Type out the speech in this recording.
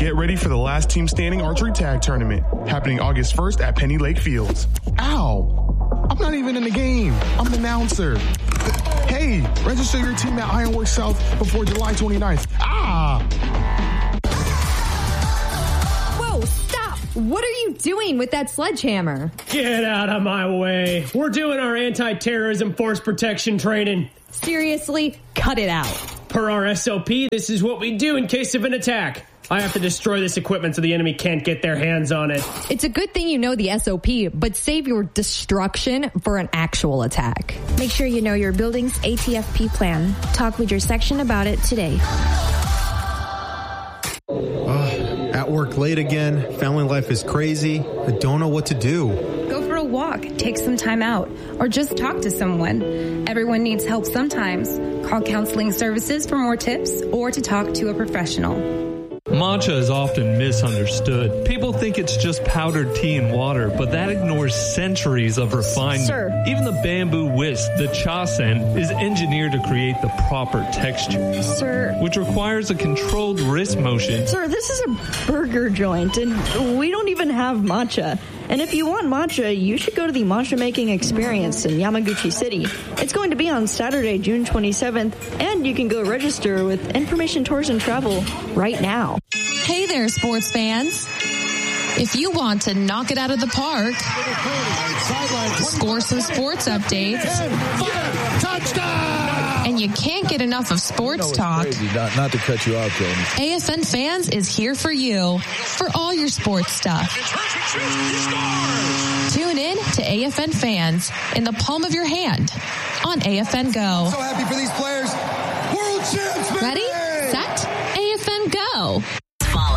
Get ready for the Last Team Standing Archery Tag Tournament, happening August 1st at Penny Lake Fields. Ow! I'm not even in the game. I'm the announcer. Hey, register your team at Ironworks South before July 29th. Whoa, stop! What are you doing with that sledgehammer? Get out of my way. We're doing our anti-terrorism force protection training. Seriously, cut it out. Per our SOP, this is what we do in case of an attack. I have to destroy this equipment so the enemy can't get their hands on it. It's a good thing you know the SOP, but save your destruction for an actual attack. Make sure you know your building's ATFP plan. Talk with your section about it today. At work late again. Family life is crazy. I don't know what to do. Go for a walk, take some time out, or just talk to someone. Everyone needs help sometimes. Call counseling services for more tips or to talk to a professional. Matcha is often misunderstood. People think it's just powdered tea and water, but that ignores centuries of refinement. Sir. Even the bamboo whisk, the chasen, is engineered to create the proper texture. Sir. Which requires a controlled wrist motion. Sir, this is a burger joint, and we don't even have matcha. And if you want matcha, you should go to the matcha making experience in Yamaguchi City. It's going to be on Saturday, June 27th, and you can go register with Information Tours and Travel right now. Hey there, sports fans. If you want to knock it out of the park, score some sports updates, and you can't get enough of sports talk, not to cut you off, Jamie. AFN Fans is here for you for all your sports stuff. Tune in to AFN Fans in the palm of your hand on AFN Go. So happy for these players. World champs, baby! Ready?